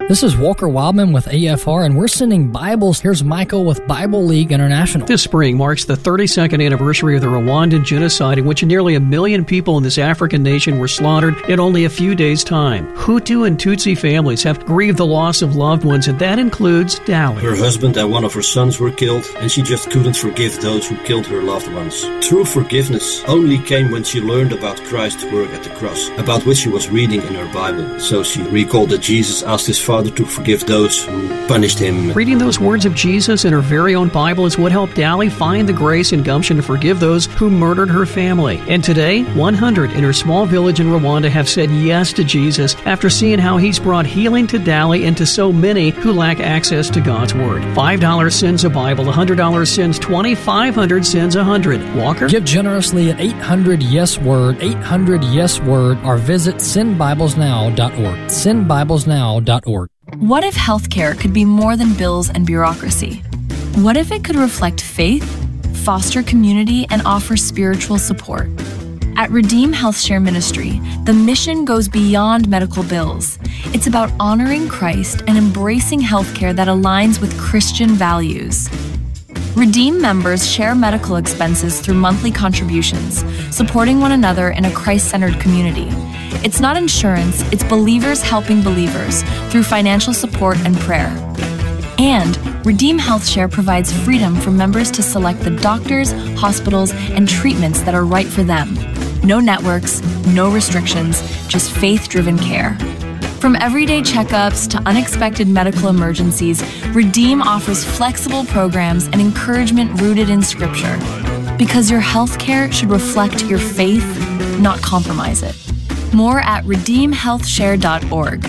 This is Walker Wildman with AFR, and we're sending Bibles. Here's Michael with Bible League International. This spring marks the 32nd anniversary of the Rwandan genocide, in which nearly 1 million people in this African nation were slaughtered in only a few days' time. Hutu and Tutsi families have grieved the loss of loved ones, and that includes Dali. Her husband and one of her sons were killed, and she just couldn't forgive those who killed her loved ones. True forgiveness only came when she learned about Christ's work at the cross, about which she was reading in her Bible. So she recalled that Jesus asked his Father to forgive those who punished him. Reading those words of Jesus in her very own Bible is what helped Dali find the grace and gumption to forgive those who murdered her family. And today, 100 in her small village in Rwanda have said yes to Jesus after seeing how he's brought healing to Dali and to so many who lack access to God's Word. $5 sends a Bible, $100 sends 20, $500 sends 100. Walker? Give generously at 800-YES-WORD, 800-YES-WORD, or visit sendbiblesnow.org. Sendbiblesnow.org. What if healthcare could be more than bills and bureaucracy? What if it could reflect faith, foster community, and offer spiritual support? At Redeem HealthShare Ministry, the mission goes beyond medical bills. It's about honoring Christ and embracing healthcare that aligns with Christian values. Redeem members share medical expenses through monthly contributions, supporting one another in a Christ-centered community. It's not insurance, it's believers helping believers through financial support and prayer. And Redeem HealthShare provides freedom for members to select the doctors, hospitals, and treatments that are right for them. No networks, no restrictions, just faith-driven care. From everyday checkups to unexpected medical emergencies, Redeem offers flexible programs and encouragement rooted in Scripture. Because your healthcare should reflect your faith, not compromise it. More at redeemhealthshare.org.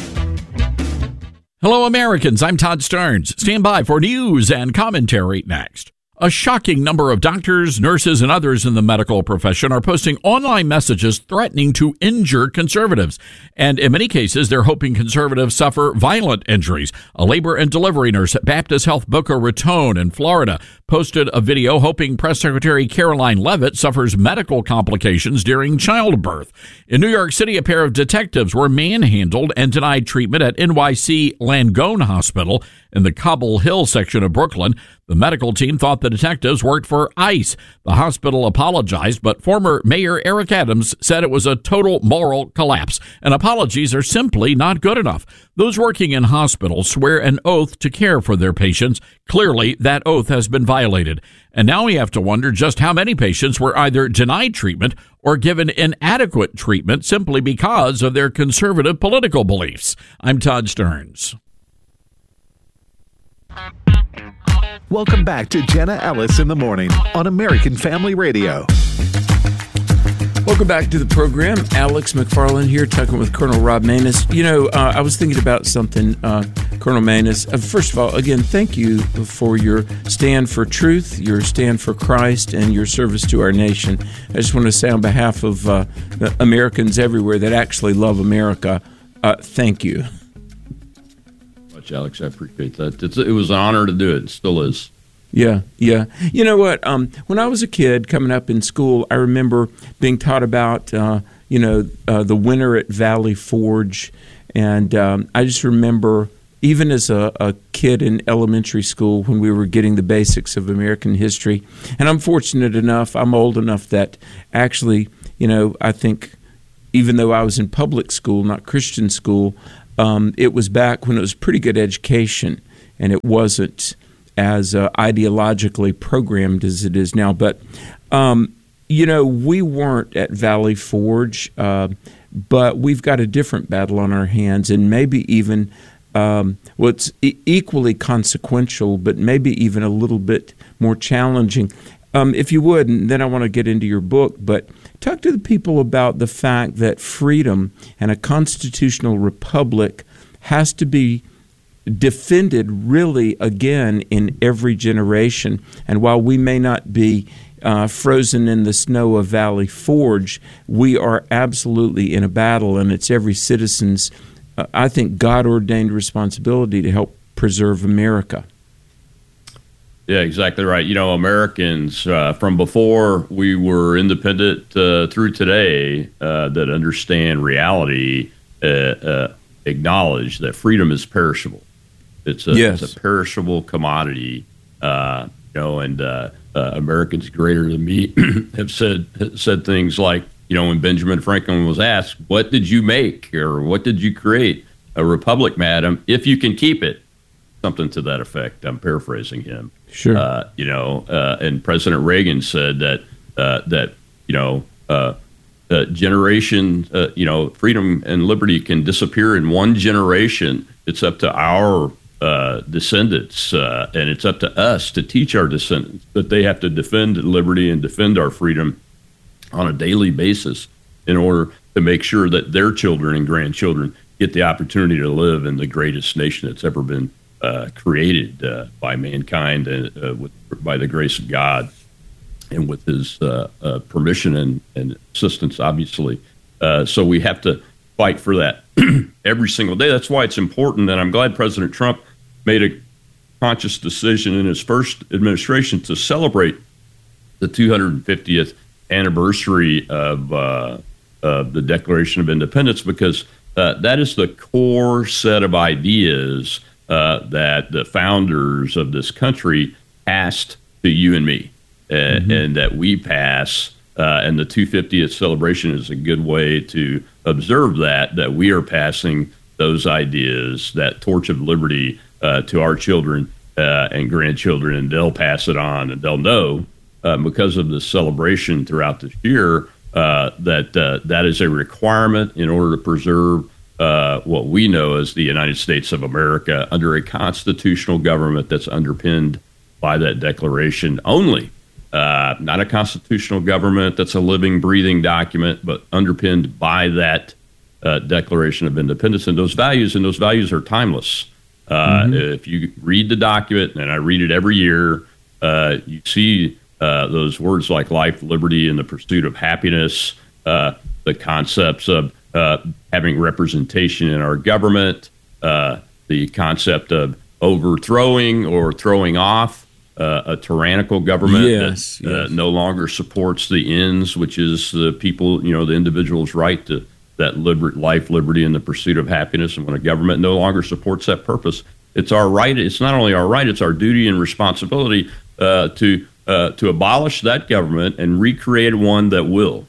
Hello, Americans. I'm Todd Starnes. Stand by for news and commentary next. A shocking number of doctors, nurses, and others in the medical profession are posting online messages threatening to injure conservatives. And in many cases, they're hoping conservatives suffer violent injuries. A labor and delivery nurse at Baptist Health Boca Raton in Florida posted a video hoping Press Secretary Caroline Leavitt suffers medical complications during childbirth. In New York City, a pair of detectives were manhandled and denied treatment at NYC Langone Hospital in the Cobble Hill section of Brooklyn. The medical team thought the detectives worked for ICE. The hospital apologized, but former Mayor Eric Adams said it was a total moral collapse, and apologies are simply not good enough. Those working in hospitals swear an oath to care for their patients. Clearly, that oath has been violated. And now we have to wonder just how many patients were either denied treatment or given inadequate treatment simply because of their conservative political beliefs. I'm Todd Starnes. Welcome back to Jenna Ellis in the Morning on American Family Radio. Welcome back to the program. Alex McFarland here, talking with Colonel Rob Maness. You know, I was thinking about something, Colonel Maness. First of all, again, thank you for your stand for truth, your stand for Christ, and your service to our nation. I just want to say on behalf of the Americans everywhere that actually love America, thank you. Alex, I appreciate that. It was an honor to do it. It still is. Yeah. You know what? When I was a kid coming up in school, I remember being taught about, the winter at Valley Forge. And I just remember, even as a kid in elementary school, when we were getting the basics of American history. And I'm fortunate enough, I'm old enough that actually, I think even though I was in public school, not Christian school, it was back when it was pretty good education, and it wasn't as ideologically programmed as it is now. But, we weren't at Valley Forge, but we've got a different battle on our hands, and maybe even, it's equally consequential, but maybe even a little bit more challenging. If you would, and then I want to get into your book, but talk to the people about the fact that freedom and a constitutional republic has to be defended really again in every generation. And while we may not be frozen in the snow of Valley Forge, we are absolutely in a battle, and it's every citizen's, I think, God-ordained responsibility to help preserve America. Yeah, exactly right. Americans from before we were independent through today that understand reality acknowledge that freedom is perishable. It's a perishable commodity, and Americans greater than me have said things like, when Benjamin Franklin was asked, what did you make or what did you create? A republic, madam, if you can keep it. Something to that effect. I'm paraphrasing him. Sure. And President Reagan said that generation, freedom and liberty can disappear in one generation. It's up to our descendants, and it's up to us to teach our descendants that they have to defend liberty and defend our freedom on a daily basis in order to make sure that their children and grandchildren get the opportunity to live in the greatest nation that's ever been created by mankind and by the grace of God and with his permission and assistance, obviously. So we have to fight for that every single day. That's why it's important, and I'm glad President Trump made a conscious decision in his first administration to celebrate the 250th anniversary of the Declaration of Independence, because that is the core set of ideas that the founders of this country passed to you and me, and that we pass. And the 250th celebration is a good way to observe that we are passing those ideas, that torch of liberty, to our children and grandchildren, and they'll pass it on, and they'll know because of the celebration throughout this year that is a requirement in order to preserve what we know as the United States of America under a constitutional government that's underpinned by that declaration only. Not a constitutional government that's a living, breathing document, but underpinned by that Declaration of Independence. And those values are timeless. If you read the document, and I read it every year, you see those words like life, liberty, and the pursuit of happiness, the concepts of having representation in our government, the concept of overthrowing or throwing off a tyrannical government that no longer supports the ends, which is the people, the individual's right to that life, liberty, and the pursuit of happiness. And when a government no longer supports that purpose, it's our right. It's not only our right; it's our duty and responsibility to abolish that government and recreate one that will.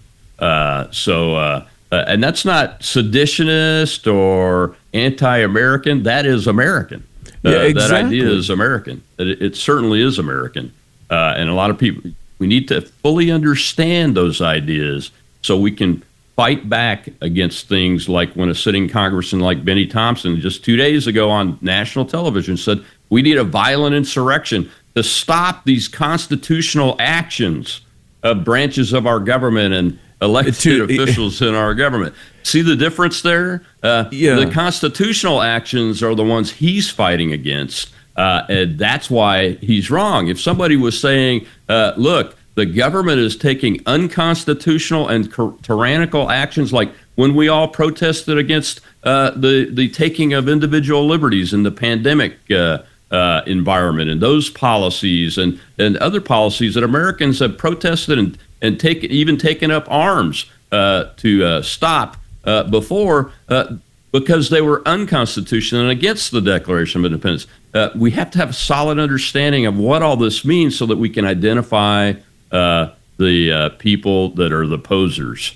And that's not seditionist or anti-American. That is American. Exactly. That idea is American. It certainly is American. And a lot of people, we need to fully understand those ideas so we can fight back against things like when a sitting congressman like Benny Thompson just 2 days ago on national television said, we need a violent insurrection to stop these constitutional actions of branches of our government and elected officials in our government. See the difference there? The constitutional actions are the ones he's fighting against, and that's why he's wrong. If somebody was saying, look, the government is taking unconstitutional and tyrannical actions, like when we all protested against the taking of individual liberties in the pandemic environment, and those policies and other policies that Americans have protested and taken up arms to stop before because they were unconstitutional and against the Declaration of Independence. We have to have a solid understanding of what all this means so that we can identify the people that are the posers